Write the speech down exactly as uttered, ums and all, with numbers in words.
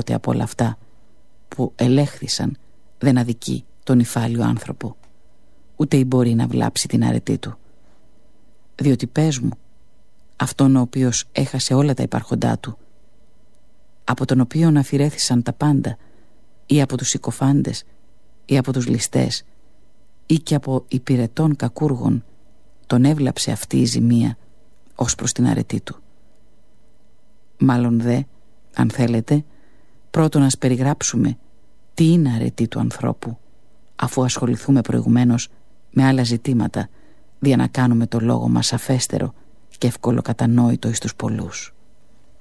τίποτε από όλα αυτά που ελέγχθησαν δεν αδικεί τον υφάλιο άνθρωπο, ούτε ή μπορεί να βλάψει την αρετή του. Διότι πες μου, αυτόν ο οποίος έχασε όλα τα υπάρχοντά του, από τον οποίον αφηρέθησαν τα πάντα, ή από τους συκοφάντες, ή από τους ληστές, ή και από υπηρετών κακούργων, τον έβλαψε αυτή η ζημία ως προς την αρετή του. Μάλλον δε, αν θέλετε, πρώτον ας περιγράψουμε τι είναι αρετή του ανθρώπου, αφού ασχοληθούμε προηγουμένως με άλλα ζητήματα, για να κάνουμε το λόγο μας αφέστερο και εύκολο κατανόητο εις τους πολλούς.